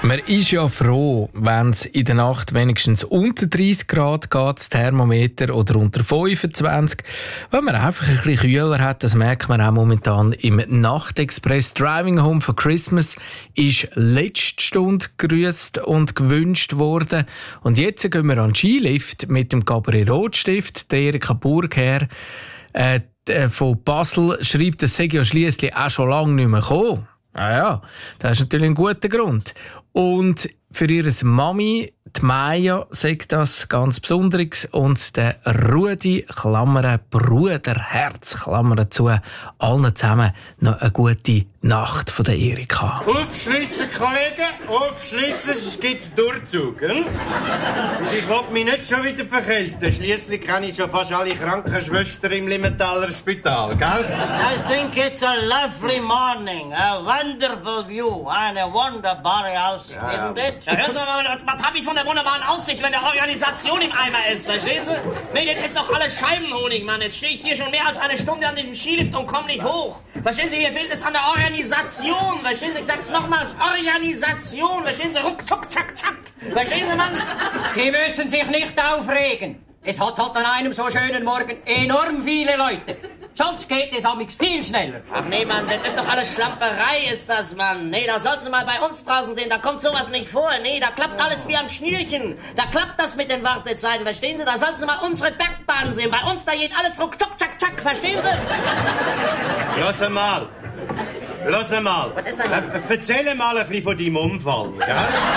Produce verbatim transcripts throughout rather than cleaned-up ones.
Man ist ja froh, wenn es in der Nacht wenigstens unter dreißig Grad geht, das Thermometer, oder unter fünfundzwanzig. Wenn man einfach ein bisschen kühler hat, das merkt man auch momentan im Nachtexpress. Driving Home for Christmas ist letzte Stunde gegrüßt und gewünscht worden. Und jetzt gehen wir an den Skilift mit dem Gabriel Rotstift, der Erika Burgherr äh, von Basel schreibt, das sei ja schliesslich auch schon lange nicht mehr gekommen. Ah ja, das ist natürlich ein guter Grund. Und für ihre Mami, die Maya, sagt das ganz Besonderes. Und der Rudi, Klammern, Bruder, Herz, Klammern zu, allen zusammen noch eine gute Nacht von der Erika. Aufschliessen, Kollegen, aufschliessen, sonst gibt's Durchzug. Hm? Ich will mich nicht schon wieder verkälten. Schliesslich kenne ich schon fast alle Krankenschwestern im Limmentaler Spital, gell? I think it's a lovely morning, a wonderful view, eine wunderbare Aussicht, ja, isn't it? Ja, hören Sie mal, was hab ich von der wunderbaren Aussicht, wenn der Organisation im Eimer ist, verstehen Sie? Nee, das ist doch alles Scheibenhonig, Mann. Jetzt stehe ich hier schon mehr als eine Stunde an diesem Skilift und komme nicht hoch. Verstehen Sie, hier fehlt es an der Organisation. Verstehen Sie, ich sag's nochmals, Organisation. Verstehen Sie, ruck, zuck, zack, zack. Verstehen Sie, Mann? Sie müssen sich nicht aufregen. Es hat halt an einem so schönen Morgen enorm viele Leute. Sonst geht es amigs viel schneller. Ach nee, Mann, das ist doch alles Schlamperei, ist das, Mann. Nee, da sollten Sie mal bei uns draußen sehen, da kommt sowas nicht vor. Nee, da klappt alles wie am Schnürchen. Da klappt das mit den Wartezeiten, verstehen Sie? Da sollten Sie mal unsere Bergbahn sehen. Bei uns, da geht alles ruck, zuck, zack, zack, verstehen Sie? Lass mal. Lass mal. Was ist denn? Äh, erzähl mal ein bisschen von deinem Unfall, gell?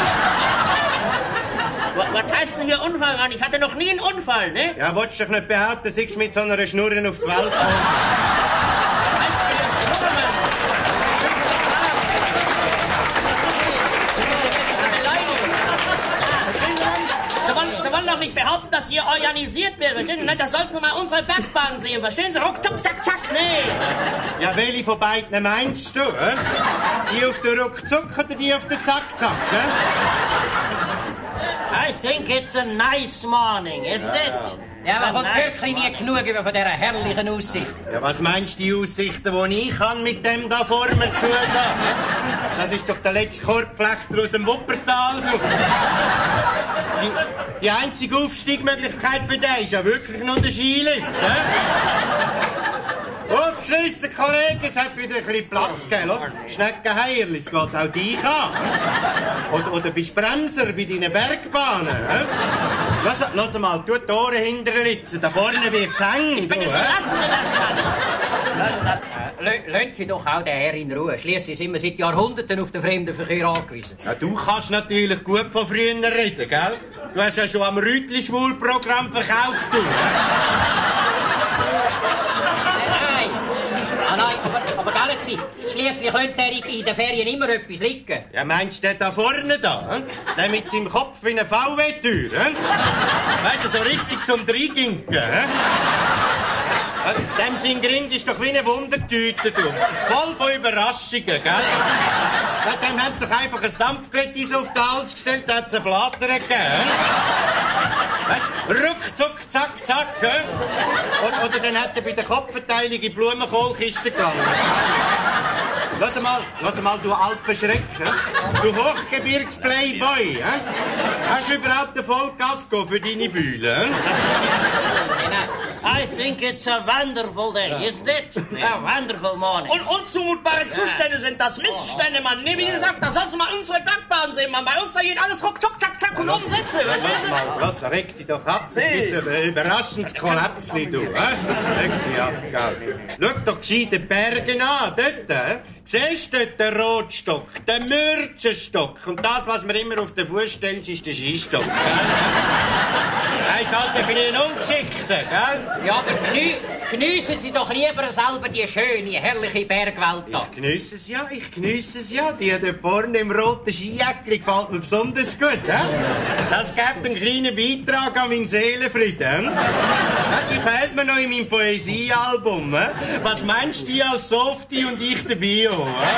Was heißt denn hier Unfall, Mann? Ich hatte noch nie einen Unfall, ne? Ja, wolltest du doch nicht behaupten, sei mit so einer Schnurren auf die Welt gekommen. Was heißt denn hier Schnurren, Mann? Sie wollen, Sie wollen doch nicht behaupten, dass hier organisiert wird, verstehen Sie? Da sollten Sie mal unsere Bergbahn sehen, verstehen Sie? Ruck, zack, zack, zack, nee. Ja, welche von beiden meinst du, hä? Die auf der Ruckzuck oder die auf der Zack-Zack, hä? I think it's a nice morning, isn't it? Ja, man kommt nice wirklich nie genug über von dieser herrlichen Aussicht. Ja, was meinst du, die Aussichten, die ich habe mit dem da vor mir zu tun? Das ist doch der letzte Korbflechter aus dem Wuppertal. Du. Die, die einzige Aufstiegsmöglichkeit für den ist ja wirklich nur der Skilift. Aufschliessen, Kollegen, es hat wieder ein bisschen Platz gegeben. Los, Schneckenheierli, es geht auch dich an. Oder, oder bist Bremser bei deinen Bergbahnen. He? Lass, lass mal, tu die Ohren hinterher litzen, da vorne wird's eng. Ich bin du, jetzt, lassen Sie das, Mann. Lassen Sie doch auch den Herr in Ruhe. Schliesslich sind wir seit Jahrhunderten auf den Fremdenverkehr angewiesen. Ja, du kannst natürlich gut von früher reden, gell? Du hast ja schon am Rütli-Schwul-Programm verkauft, du. Nein, ah, nein, aber, aber gar nicht. Schliesslich könnte er in den Ferien immer etwas liegen. Ja, meinst du den da vorne da? He? Der mit seinem Kopf wie eine V W-Tür, he? Weißt du, so richtig zum Dreiginken, he? Dem sein Grind ist doch wie eine Wundertüte, du. Voll von Überraschungen, gell? Ja, dem hat sich einfach ein Dampfglättis auf den Hals gestellt, da hat es einen Flatter gegeben. Weißt du, ruckzuck, zack, zack, he? Oder, oder dann hat er bei der Kopfverteilung in die Blumenkohlkiste gegangen. Lass mal, lass mal, du Alpenschreck, he? Du Hochgebirgsplayboy, he? Hast du überhaupt ein Vollkasko für deine Bühne, he? I think it's a wonderful day, isn't it? A wonderful morning. Und unzumutbare Zustände sind das Missstände, Mann. Nee, wie gesagt, da sollst du mal unsere Bergbahn sehen, Mann. Bei uns da geht alles ruck, zuck, zack, zack und Umsätze. Lass mal, lass, reg dich doch ab. Das ist ein überraschendes Kollapsli, du. He? Reg dich ab, gell. Schau doch gescheit die Berge an, dort, he? Siehst du dort den Rotstock, den Mürzenstock? Und das, was man immer auf den Fuß stellt, ist der Skistock, gell? Er ist halt ein bisschen ungeschickter, gell? Ja, aber genü geniessen Sie doch lieber selber die schöne, herrliche Bergwelt da. Ich geniesse es ja, ich geniesse es ja. Die dort vorne im roten Skijäckli gefällt mir besonders gut, he? Das gibt einen kleinen Beitrag an meinen Seelenfrieden. Ja, die fehlt mir noch in meinem Poesiealbum. He? Was meinst du als Softie und ich der Bio? He?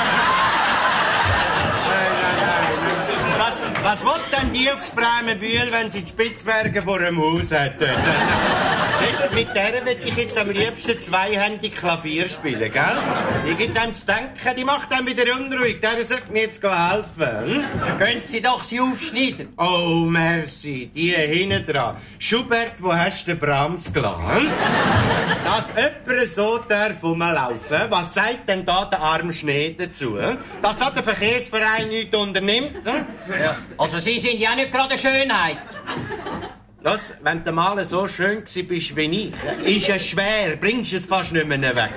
Was, was will denn die aufs Bremenbühl, wenn sie die Spitzbergen vor dem Haus hat? Siehst du, mit der will ich jetzt am liebsten zweihändig Klavier spielen, gell? Ich gebe dem zu denken, die macht dann wieder unruhig. Der sollte mir jetzt helfen. Hm? Können Sie doch sie aufschneiden. Oh, merci. Die hinten dran. Schubert, wo hast du den Brahms gelassen? Dass jemand so darf rumlaufen, was sagt denn da der arme Schnee dazu? Dass da der Verkehrsverein nichts unternimmt? Ja. Also Sie sind ja nicht gerade eine Schönheit. Los, wenn du mal so schön bist wie ich, ist es schwer, bringst es fast nicht mehr weg.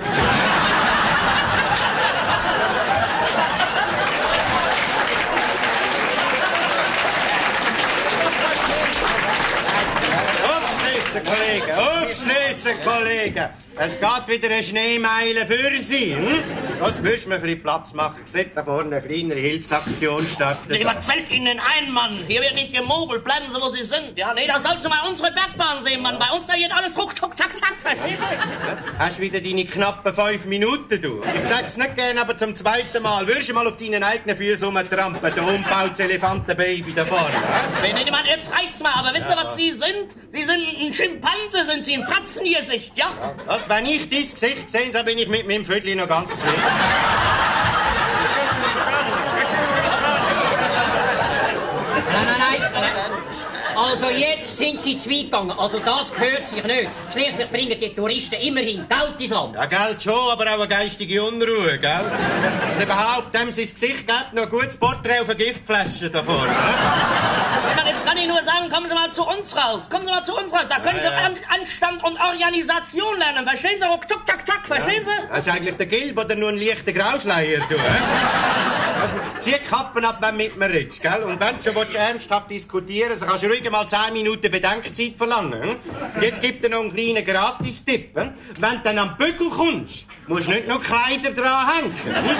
Aufschliessen, Kollegen, aufschliessen, Kollegen. Es geht wieder eine Schneemeile für Sie. Hm? Das müssen wir ein bisschen Platz machen. Ich sehe da vorne eine kleinere Hilfsaktion starten. Nee, was fällt Ihnen ein, Mann? Hier wird nicht gemogelt. Bleiben Sie, wo Sie sind. Ja, nee, da sollst du mal unsere Bergbahn sehen, Mann. Bei uns, da geht alles ruck, tuck, zack, zack. Verstehst du? Ja? Hast du wieder deine knappen fünf Minuten, du? Ich sag's nicht gern, aber zum zweiten Mal. Würdest du mal auf deinen eigenen Füßen rumtrampen, der umbautes Elefantenbaby da vorne? Ja? Nee, nee, Mann, jetzt reicht's mal. Aber wisst ihr, was Sie sind? Sie sind ein Schimpanse, sind Sie. Ein Fratzengesicht, ja? Ja. Was, wenn ich dein Gesicht sehe, dann bin ich mit meinem Vödli noch ganz zufrieden. Nein, nein, nein. Also jetzt sind Sie zu weit gegangen. Also das gehört sich nicht. Schließlich bringen die Touristen immerhin Geld ins Land. Ja, Geld schon, aber auch eine geistige Unruhe, gell? Und überhaupt, dem sein Gesicht gibt noch ein gutes Porträt auf eine Giftflasche da vorne. Ja, jetzt kann ich nur sagen, kommen Sie mal zu uns raus. Kommen Sie mal zu uns raus. Da können Ja, Sie ja. An Anstand und Organisation lernen. Verstehen Sie? Ruck, zuck, zack, zack. Verstehen Sie? Das ist eigentlich der Gilb oder nur ein leichter Grauschleier, du, hä? Also, zieh die Kappen ab, wenn du mit mir redest, gell? Und wenn du schon willst, ernsthaft diskutieren willst, so kannst du ruhig mal zehn Minuten Bedenkzeit verlangen. Hm? Ich gebe dir noch einen kleinen Gratis-Tipp. Hm? Wenn du dann am Bügel kommst, musst du nicht noch Kleider dran hängen. Hm?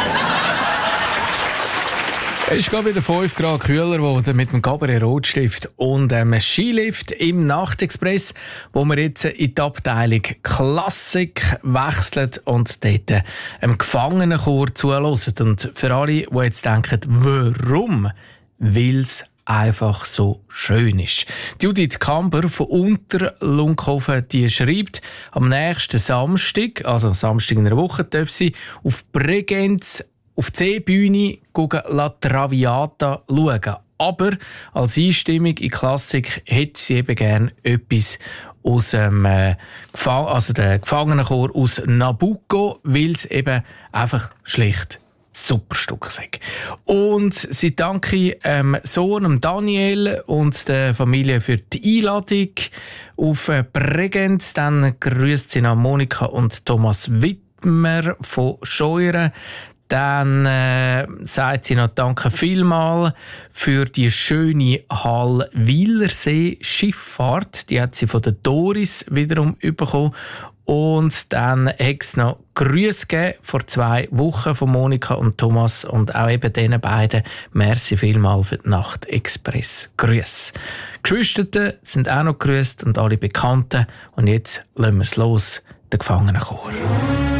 Es ist gerade wieder fünf Grad kühler geworden mit dem Cabaret Rotstift und einem Skilift im Nachtexpress, wo wir jetzt in die Abteilung Klassik wechseln und dort einem Gefangenenchor zuhören. Und für alle, die jetzt denken, warum? Weil es einfach so schön ist. Judith Kamber von Unterlunkhofen, die schreibt, am nächsten Samstag, also Samstag in einer Woche, darf sie auf Bregenz auf die Seebühne La Traviata schauen. Aber als Einstimmung in Klassik hätte sie eben gerne etwas aus dem äh, Gefang- also der Gefangenenchor aus Nabucco, weil es eben einfach schlicht super Stück ist. Und sie danke dem Sohn dem Daniel und der Familie für die Einladung auf Bregenz. Dann grüßt sie noch Monika und Thomas Wittmer von Scheuren. Dann äh, sagt sie noch Danke vielmal für die schöne Hall-Wielersee-Schifffahrt. Die hat sie von der Doris wiederum bekommen. Und dann hat es noch Grüße gegeben vor zwei Wochen von Monika und Thomas. Und auch eben diesen beiden merci vielmal für die Nacht-Express. Grüße. Geschwister sind auch noch grüßt und alle Bekannten. Und jetzt lassen wir es los, der Gefangenenchor.